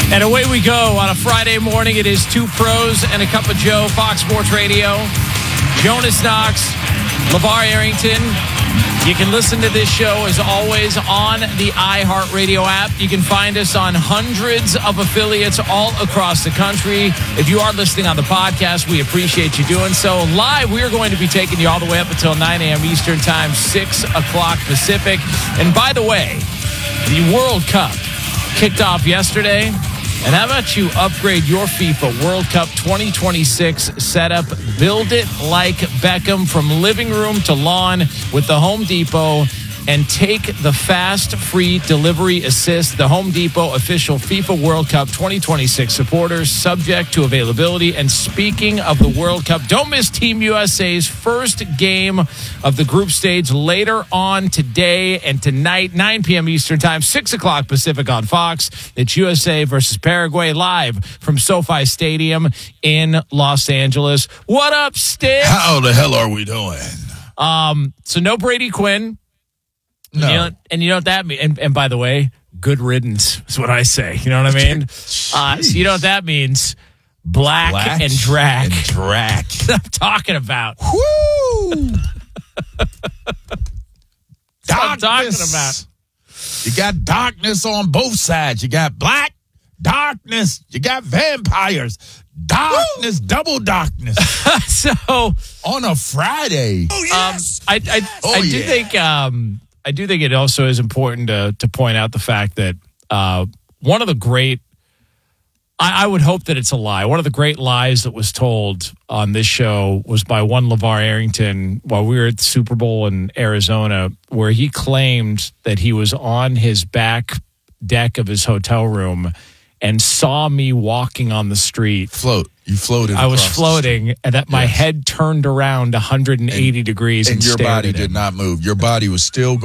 And away we go on a Friday morning. It is Two Pros and a Cup of Joe, Fox Sports Radio. Jonas Knox, LeVar Arrington. You can listen to this show, as always, on the iHeartRadio app. You can find us on hundreds of affiliates all across the country. If you are listening on the podcast, we appreciate you doing so. Live, we are going to be taking you all the way up until 9 a.m. Eastern Time, 6 o'clock Pacific. And by the way, the World Cup kicked off yesterday. And how about you upgrade your FIFA World Cup 2026 setup? Build it like Beckham, from living room to lawn with the Home Depot, and take the fast, free delivery assist. The Home Depot official FIFA World Cup 2026 supporters, subject to availability. And speaking of the World Cup, don't miss Team USA's first game of the group stage later on today and tonight, 9 p.m. Eastern Time, 6 o'clock Pacific on Fox. It's USA versus Paraguay, live from SoFi Stadium in Los Angeles. What up, Sticks? How the hell are we doing? So no Brady Quinn. No. And you know what that means? And by the way, good riddance is what I say. You know what I mean? So you know what that means? Black and Drac. That's what I'm talking about. Woo! That's what I'm talking about. You got darkness on both sides. You got black, darkness. You got vampires. Darkness, double darkness. So on a Friday. Oh, yes. I do think it also is important to point out the fact that one of the great, I would hope that it's a lie, one of the great lies that was told on this show was by one LeVar Arrington while we were at the Super Bowl in Arizona, where he claimed that he was on his back deck of his hotel room and saw me walking on the street. You floated. I was floating, and that my head turned around 180 degrees and your stared body at him. did not move. Your body was still going.